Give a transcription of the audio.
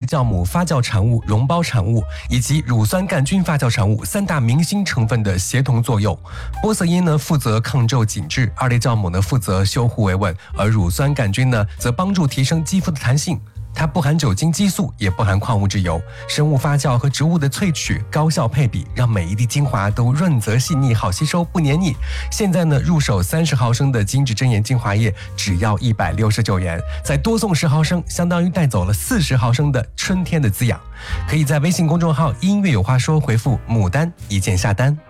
酵母发酵产物、溶胞产物以及乳酸杆菌发酵产物3大明星成分的协同作用。玻色因呢负责抗皱紧致，二类酵母呢负责修护维稳，而乳酸杆菌呢则帮助提升肌肤的弹性。它不含酒精激素，也不含矿物质油，生物发酵和植物的萃取高效配比，让每一滴精华都润泽细腻，好吸收不黏腻。现在呢，入手30毫升的精致真颜精华液只要169元，再多送10毫升，相当于带走了40毫升的春天的滋养。可以在微信公众号音乐有话说回复牡丹一键下单。